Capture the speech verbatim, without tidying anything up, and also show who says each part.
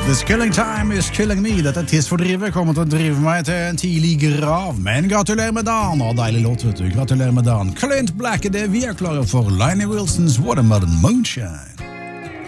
Speaker 1: This killing time is killing me. Dette tidsfordrivet kommer til å drive meg til en tidlig grav. Men gratulerer med dagen. Å, deilig låt, vet du. Gratulerer med dagen. Clint Black er det vi er klare for. Lionel Wilsons Watermelon Moonshine.